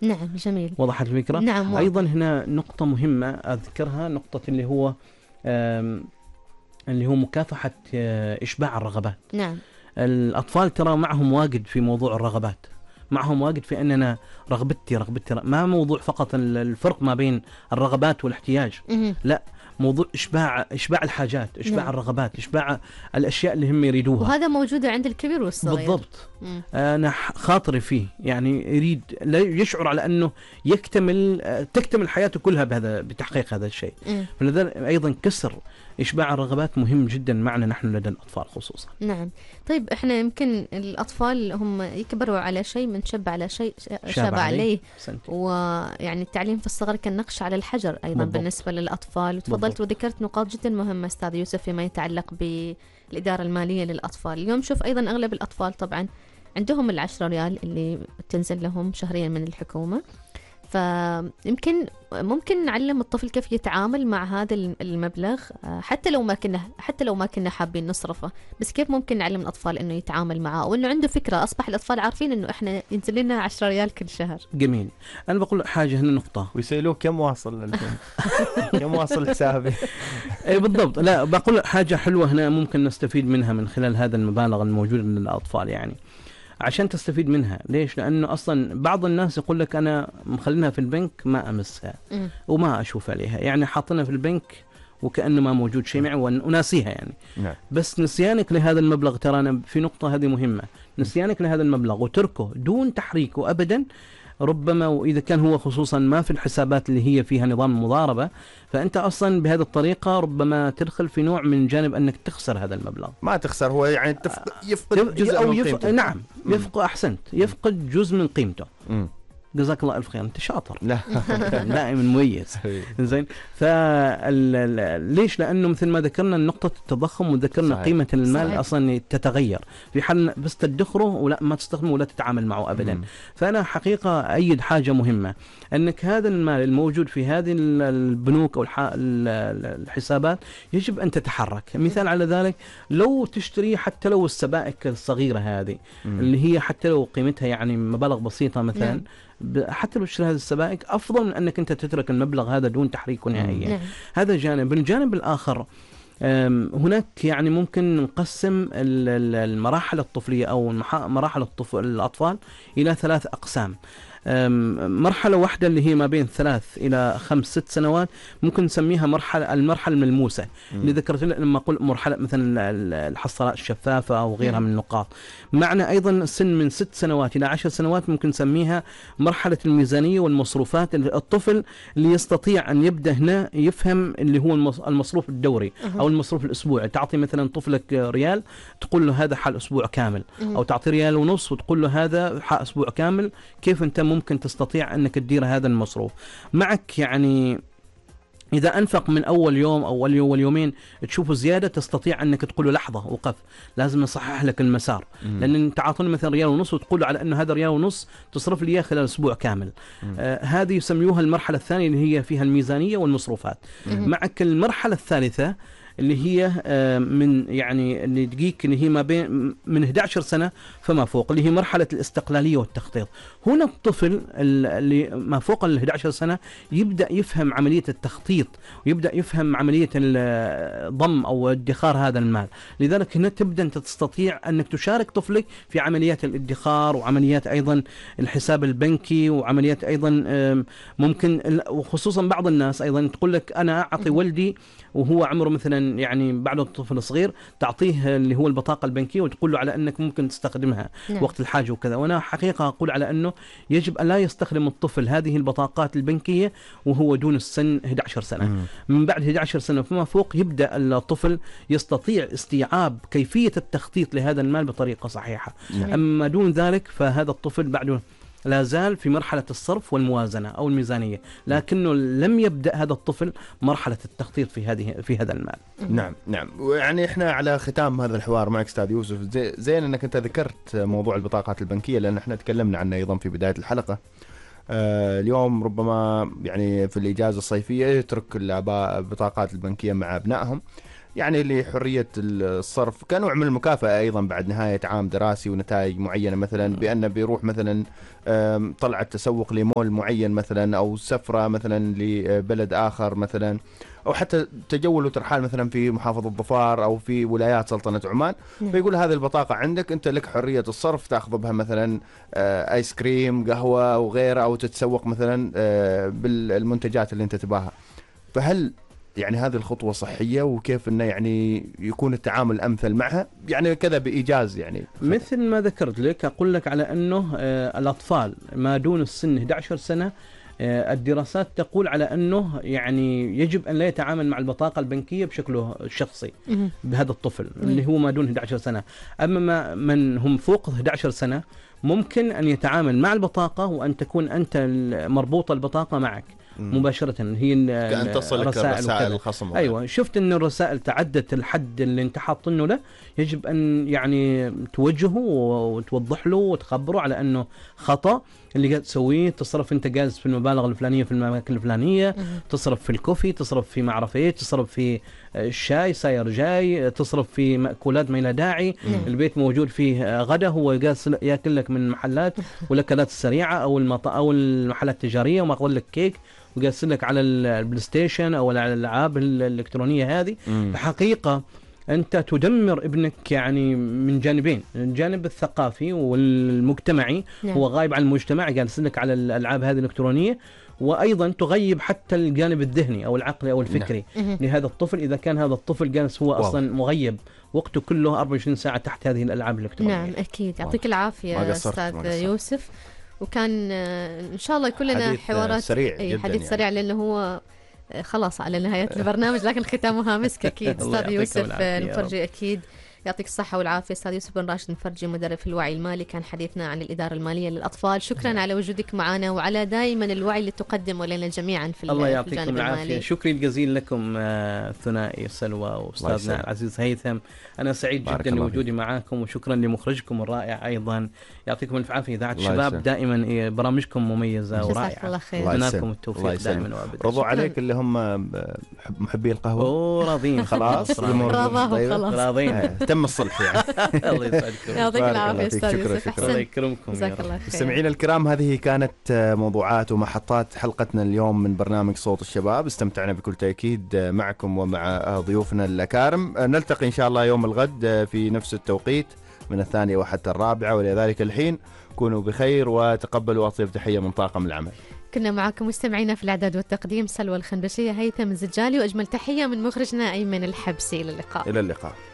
نعم جميل. وضحت الفكرة؟ نعم. أيضا هنا نقطة مهمة أذكرها، نقطة اللي هو مكافحة إشباع الرغبات. نعم. الأطفال ترى معهم واجد في موضوع الرغبات، معهم واجد في أننا رغبتي ما موضوع فقط الفرق ما بين الرغبات والاحتياج، لا، موضوع إشباع الحاجات، إشباع الرغبات، إشباع الأشياء اللي هم يريدوها، وهذا موجودة عند الكبير والصغير. بالضبط. أنا خاطري فيه، يعني يريد يشعر على أنه تكتمل حياته كلها بتحقيق هذا الشيء. فلذلك أيضا كسر إشباع الرغبات مهم جدا معنا نحن لدى الأطفال خصوصا. نعم. طيب إحنا يمكن الأطفال هم يكبروا على شيء، من شب على شيء شاب عليه. ويعني التعليم في الصغر كالنقش على الحجر أيضا. بالضبط. بالنسبة للأطفال. وتفضلت وذكرت نقاط جدا مهمة أستاذ يوسف فيما يتعلق بالإدارة المالية للأطفال. اليوم شوف أيضا أغلب الأطفال طبعا عندهم 10 ريال اللي تنزل لهم شهريا من الحكومة، فيمكن ممكن نعلم الطفل كيف يتعامل مع هذا المبلغ، حتى لو ما كنا حابين نصرفه، بس كيف ممكن نعلم الأطفال إنه يتعامل معه، وإنه عنده فكرة. أصبح الأطفال عارفين إنه إحنا ينزل لنا 10 ريال كل شهر. جميل. أنا بقول حاجة هنا نقطة، ويسألوه كم واصل كم واصل حسابي. أي بالضبط. لا، بقول حاجة حلوة هنا ممكن نستفيد منها من خلال هذا المبالغ الموجود للأطفال، يعني عشان تستفيد منها. ليش؟ لأنه أصلا بعض الناس يقول لك أنا مخلينها في البنك ما أمسها وما أشوف عليها، يعني حاطنها في البنك وكأنه ما موجود شيء معي وناسيها يعني. نعم. بس نسيانك لهذا المبلغ، ترى أنا في نقطة هذه مهمة، نسيانك لهذا المبلغ وتركه دون تحريكه أبدا، ربما وإذا كان هو خصوصا ما في الحسابات اللي هي فيها نظام المضاربة، فأنت أصلا بهذه الطريقة ربما تدخل في نوع من جانب أنك تخسر هذا المبلغ. ما تخسر، هو يعني يفقد جزء من قيمته. نعم، أحسنت، يفقد جزء من قيمته. جزاك الله ألف خير، أنت شاطر. لا دائما مميز. زين. ليش؟ لأنه مثل ما ذكرنا نقطة التضخم وذكرنا قيمة المال أصلا تتغير في حال بس تدخره ولا ما تستخدمه ولا تتعامل معه أبدا. فأنا حقيقة أيد حاجة مهمة، أنك هذا المال الموجود في هذه البنوك أو الحسابات يجب أن تتحرك. مثال على ذلك، لو تشتري حتى لو السبائك الصغيرة هذه اللي هي حتى لو قيمتها يعني مبالغ بسيطة مثلا، حتى لو اشتري هذه السبائك أفضل من أنك أنت تترك المبلغ هذا دون تحريك نهائيا. هذا جانب. الجانب الآخر، هناك يعني ممكن نقسم المراحل الطفلية أو مراحل الأطفال إلى 3 أقسام. مرحلة واحدة اللي هي ما بين 3 إلى 5 6 سنوات ممكن نسميها المرحلة الملموسة، اللي ذكرت لما أقول مرحلة مثلا الحصالات الشفافة أو غيرها من النقاط. معنا أيضا السن من 6 سنوات إلى 10 سنوات ممكن نسميها مرحلة الميزانية والمصروفات. الطفل اللي يستطيع أن يبدأ هنا يفهم اللي هو المصروف الدوري أو المصروف الأسبوعي. تعطي مثلا طفلك ريال تقول له هذا حال أسبوع كامل، أو تعطي ريال ونص وتقول له هذا حال أسبوع كامل. كيف أنت ممكن تستطيع أنك تدير هذا المصروف معك؟ يعني إذا أنفق من أول يوم أو أول يومين تشوفه زيادة، تستطيع أنك تقول له لحظة وقف، لازم نصحح لك المسار. لأن أنت عاطني مثلا ريال ونص وتقول له على أنه هذا ريال ونص تصرف لي خلال أسبوع كامل. هذه يسميوها المرحلة الثانية اللي هي فيها الميزانية والمصروفات. معك المرحلة الثالثة اللي هي من يعني اللي دقيق اللي هي ما بين من 11 سنة فما فوق، اللي هي مرحلة الاستقلالية والتخطيط. هنا الطفل اللي ما فوق ال 11 سنة يبدأ يفهم عملية التخطيط ويبدأ يفهم عملية الضم أو ادخار هذا المال. لذلك هنا تبدأ أنت تستطيع أنك تشارك طفلك في عمليات الادخار وعمليات أيضا الحساب البنكي وعمليات أيضا ممكن، وخصوصا بعض الناس أيضا تقول لك أنا أعطي ولدي وهو عمره مثلا يعني بعد الطفل صغير، تعطيه اللي هو البطاقة البنكية وتقول له على أنك ممكن تستخدمها وقت الحاجة وكذا. وأنا حقيقة أقول على أنه يجب أن لا يستخدم الطفل هذه البطاقات البنكية وهو دون السن 11 سنة. من بعد 11 سنة فما فوق يبدأ الطفل يستطيع استيعاب كيفية التخطيط لهذا المال بطريقة صحيحة. أما دون ذلك فهذا الطفل بعده لا زال في مرحلة الصرف والموازنة أو الميزانية، لكنه لم يبدأ هذا الطفل مرحلة التخطيط في هذا المال. نعم. ويعني احنا على ختام هذا الحوار معك أستاذ يوسف، زين أنك أنت ذكرت موضوع البطاقات البنكية، لأن احنا تكلمنا عنه أيضا في بداية الحلقة. اليوم ربما يعني في الإجازة الصيفية يترك الآباء البطاقات البنكية مع أبنائهم، يعني لحرية الصرف كنوع من المكافأة أيضا بعد نهاية عام دراسي ونتائج معينة، مثلا بأنه بيروح مثلا طلعة تسوق لمول معين مثلا، أو سفرة مثلا لبلد آخر مثلا، أو حتى تجول وترحال مثلا في محافظة ظفار أو في ولايات سلطنة عمان. فيقول هذه البطاقة عندك أنت لك حرية الصرف، تأخذ بها مثلا آيس كريم، قهوة وغيره، أو تتسوق مثلا بالمنتجات اللي أنت تباها. فهل يعني هذه الخطوة صحية، وكيف انه يعني يكون التعامل امثل معها يعني كذا بايجاز؟ يعني مثل ما ذكرت لك، اقول لك على انه الاطفال ما دون السن 11 سنة الدراسات تقول على انه يعني يجب ان لا يتعامل مع البطاقة البنكية بشكله الشخصي بهذا الطفل اللي هو ما دون 11 سنة. اما من هم فوق 11 سنة ممكن ان يتعامل مع البطاقة وان تكون انت مربوطة البطاقة معك مباشرة. هي كأن تصلك الرسائل الخصم. أيوة، شفت أن الرسائل تعدت الحد اللي انت حاطينه له، يجب أن يعني توجهه وتوضح له وتخبره على أنه خطأ اللي قاعد تسويه. تصرف أنت جالس في المبالغ الفلانية في الأماكن الفلانية، تصرف في الكوفي، تصرف في معرفة إيه، تصرف في الشاي ساير جاي، تصرف في مأكولات ما لها داعي. البيت موجود فيه غدا، هو جالس ياكل لك من محلات والأكلات السريعة أو المحلات التجارية، وما أقول لك كيك وقاسل لك على البلاي ستيشن او على الالعاب الالكترونيه هذه. الحقيقه انت تدمر ابنك يعني من جانبين، الجانب الثقافي والمجتمعي. هو غايب عن المجتمع، قاسل لك على الالعاب هذه الالكترونيه، وايضا تغيب حتى الجانب الذهني او العقلي او الفكري لهذا الطفل، اذا كان هذا الطفل جالس هو اصلا مغيب وقته كله 24 ساعه تحت هذه الالعاب الالكترونيه. نعم اكيد. يعطيك العافيه استاذ يوسف، وكان إن شاء الله يكون لنا حوارات سريع حديث يعني سريع، لأنه هو خلاص على نهاية البرنامج، لكن ختامها مسك أكيد. أستاذ يوسف المفرجي أكيد يعطيك الصحة والعافية. أستاذ يوسف بن راشد المفرجي مدرب في الوعي المالي، كان حديثنا عن الإدارة المالية للأطفال. شكرا على وجودك معنا وعلى دائما الوعي اللي تقدمه لنا جميعا في الله يعطيكم العافية. شكرا جزيلا لكم ثنائي سلوى وأستاذنا العزيز هيثم. أنا سعيد جدا لوجودي معاكم، وشكرا لمخرجكم الرائع أيضا. يعطيكم الف عافية. إذاعة الشباب دائما برامجكم مميزة ورائعة. نالكم التوفيق دائما وابدا. رضوا عليك اللي هم محبي القهوة؟ راضين خلاص، راضين تم الصلح يعني. الله يسعدكم. يعطيك العافية أستاذ يوسف. الله يكرمكم. جزاك الله خير. مستمعينا الكرام، هذه كانت موضوعات ومحطات حلقتنا اليوم من برنامج صوت الشباب. استمتعنا بكل تأكيد معكم ومع ضيوفنا الأكارم. نلتقي إن شاء الله يوم الغد في نفس التوقيت من 2 وحتى 4. ولذلك الحين كونوا بخير وتقبلوا أطيب تحية من طاقم العمل. كنا معكم مستمعينا في الإعداد والتقديم سلوى الخنبشية، هيثم الزجالي، وأجمل تحية من مخرجنا أيمن الحبسي. إلى اللقاء. إلى اللقاء.